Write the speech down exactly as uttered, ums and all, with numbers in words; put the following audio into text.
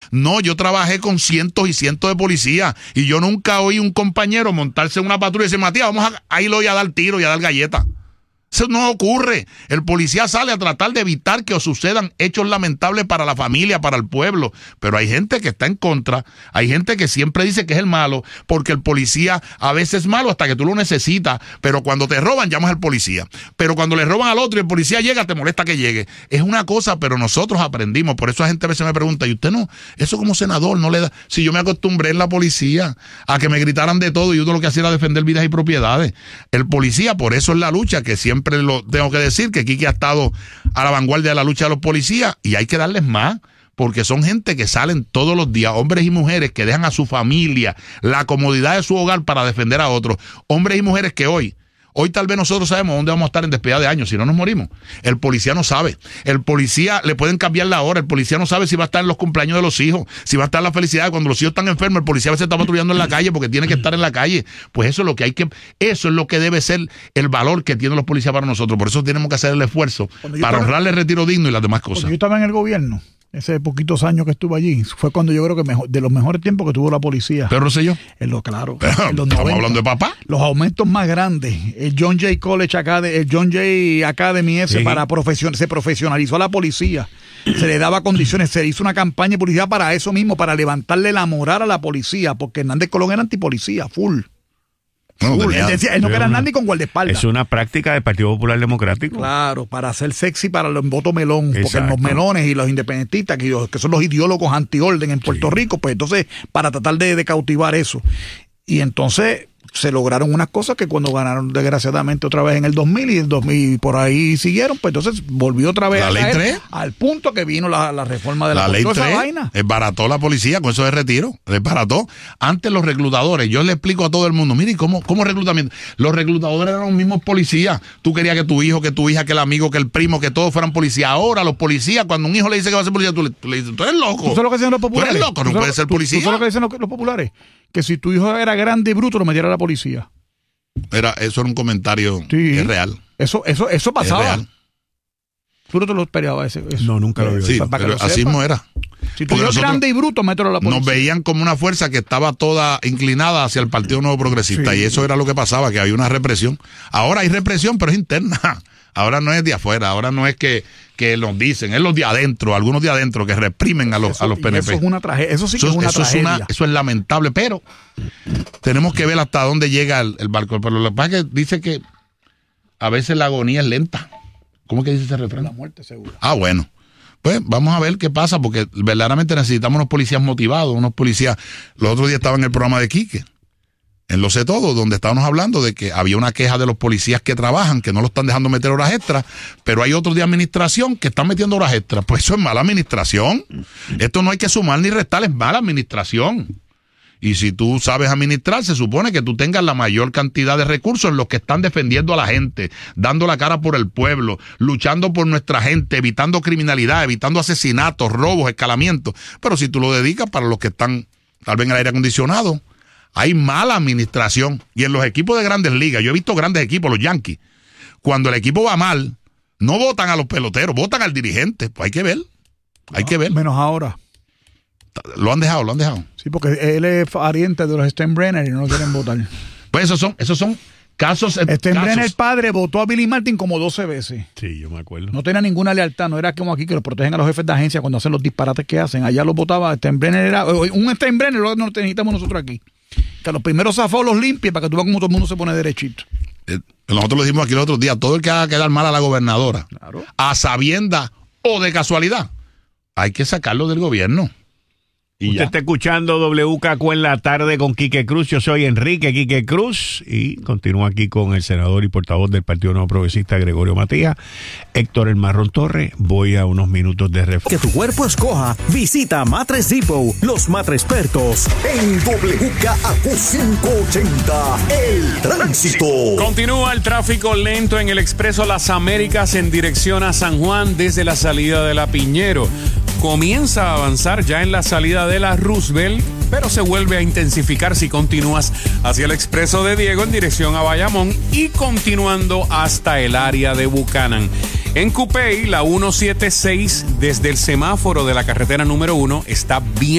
No, yo trabajé con cientos y cientos de policías y yo nunca oí un compañero montarse en una patrulla y decir, Matías, vamos a, a ir hoy a dar tiro y a dar galletas. Eso no ocurre. El policía sale a tratar de evitar que sucedan hechos lamentables para la familia, para el pueblo. Pero hay gente que está en contra. Hay gente que siempre dice que es el malo, porque el policía a veces es malo hasta que tú lo necesitas. Pero cuando te roban, llamas al policía. Pero cuando le roban al otro y el policía llega, te molesta que llegue. Es una cosa, pero nosotros aprendimos. Por eso la gente a veces me pregunta, ¿y usted no? Eso como senador no le da. Si yo me acostumbré en la policía a que me gritaran de todo y uno lo que hacía era defender vidas y propiedades. El policía, por eso es la lucha que siempre Siempre lo tengo que decir, que Quique ha estado a la vanguardia de la lucha de los policías y hay que darles más, porque son gente que salen todos los días, hombres y mujeres que dejan a su familia, la comodidad de su hogar para defender a otros, hombres y mujeres que hoy, hoy tal vez nosotros sabemos dónde vamos a estar en despedida de años, si no nos morimos. El policía no sabe, el policía le pueden cambiar la hora, el policía no sabe si va a estar en los cumpleaños de los hijos, si va a estar en la felicidad, cuando los hijos están enfermos, el policía a veces está patrullando en la calle porque tiene que estar en la calle. Pues eso es lo que hay que, eso es lo que debe ser el valor que tienen los policías para nosotros. Por eso tenemos que hacer el esfuerzo para honrarle el retiro digno y las demás cosas. Cuando yo estaba en el gobierno, ese poquitos años que estuve allí, fue cuando yo creo que mejor, de los mejores tiempos que tuvo la policía. Pero no sé yo. En lo claro. Pero, en los estamos noventa, hablando de papá. Los aumentos más grandes. El John Jay College Academy, el John Jay Academy ese, sí, para profesion, se profesionalizó a la policía. Se le daba condiciones, se hizo una campaña de publicidad para eso mismo, para levantarle la moral a la policía, porque Hernández Colón era antipolicía, full. No, full. tenía, él, decía, él no quería nadie con guardaespaldas. Es una práctica del Partido Popular Democrático. Claro, para hacer sexy para los votos melón. Exacto. Porque los melones y los independentistas, que, que son los ideólogos antiorden en Puerto sí. Rico, pues entonces, para tratar de, de cautivar eso. Y entonces se lograron unas cosas que cuando ganaron desgraciadamente otra vez en el dos mil y el dos mil y por ahí siguieron, pues entonces volvió otra vez la a ley caer tres al punto que vino la, la reforma de la, la ley esa tres, vaina. Esbarató la policía con eso de retiro, esbarató. Antes los reclutadores, yo le explico a todo el mundo, mire, ¿cómo, cómo reclutamiento? Los reclutadores eran los mismos policías. Tú querías que tu hijo, que tu hija, que el amigo, que el primo, que todos fueran policías. Ahora los policías, cuando un hijo le dice que va a ser policía, tú le, tú le dices, tú eres loco. ¿Tú sabes lo que dicen los populares? Tú eres loco, no puedes ser policía. ¿Tú sabes lo que dicen los, los populares? Que si tu hijo era grande y bruto, lo metiera a la policía. Era, eso era un comentario sí. que es real. Eso, eso, eso pasaba. Es real. Tú no te lo esperabas eso. No, nunca lo vi. Sí, pero así mismo era. Si tú eres grande y bruto, mételo a la policía. Nos veían como una fuerza que estaba toda inclinada hacia el Partido Nuevo Progresista, sí. Y eso era lo que pasaba, que había una represión. Ahora hay represión, pero es interna. Ahora no es de afuera, ahora no es que, que nos dicen, es los de adentro, algunos de adentro que reprimen a los, eso, a los P N P. Eso es una tragedia, eso sí que eso, es una eso tragedia. Es una, eso es lamentable, pero tenemos que ver hasta dónde llega el, el barco. Pero lo que pasa es que dice que a veces la agonía es lenta. ¿Cómo que dice ese refrán? La muerte segura. Ah, bueno. Pues vamos a ver qué pasa, porque verdaderamente necesitamos unos policías motivados, unos policías. Los otros días estaba en el programa de Quique, en Lo Sé Todo, donde estábamos hablando de que había una queja de los policías que trabajan, que no lo están dejando meter horas extras, pero hay otros de administración que están metiendo horas extras. Pues eso es mala administración. Esto no hay que sumar ni restar, es mala administración. Y si tú sabes administrar, se supone que tú tengas la mayor cantidad de recursos en los que están defendiendo a la gente, dando la cara por el pueblo, luchando por nuestra gente, evitando criminalidad, evitando asesinatos, robos, escalamientos. Pero si tú lo dedicas para los que están tal vez en el aire acondicionado, hay mala administración. Y en los equipos de grandes ligas, yo he visto grandes equipos, los Yankees, cuando el equipo va mal, no votan a los peloteros, votan al dirigente. Pues hay que ver, hay que ver. Menos ahora. Lo han dejado, lo han dejado. Sí, porque él es pariente de los Steinbrenner y no lo quieren votar. Pues esos son, esos son casos. Steinbrenner, el padre, votó a Billy Martin como doce veces. Sí, yo me acuerdo. No tenía ninguna lealtad, no era como aquí que los protegen a los jefes de agencia cuando hacen los disparates que hacen. Allá los votaba, Steinbrenner era, un Steinbrenner lo necesitamos nosotros aquí. Que los primeros zafados los limpie para que tú veas cómo todo el mundo se pone derechito. Eh, nosotros lo dijimos aquí el otro día, todo el que haga quedar mal a la gobernadora, claro, a sabienda o de casualidad, hay que sacarlo del gobierno. Y Usted ya. está escuchando W K Q en la tarde con Quique Cruz. Yo soy Enrique Quique Cruz y continúo aquí con el senador y portavoz del Partido Nuevo Progresista, Gregorio Matías, Héctor El Marrón Torres. Voy a unos minutos de reflexión. Que tu cuerpo escoja. Visita Matres Depot, los matres expertos en W K Q quinientos ochenta. El tránsito. Continúa el tráfico lento en el Expreso Las Américas en dirección a San Juan desde la salida de la Piñero. Comienza a avanzar ya en la salida de la Roosevelt, pero se vuelve a intensificar si continúas hacia el Expreso de Diego en dirección a Bayamón y continuando hasta el área de Buchanan. En Cupey, la ciento setenta y seis desde el semáforo de la carretera número uno está bien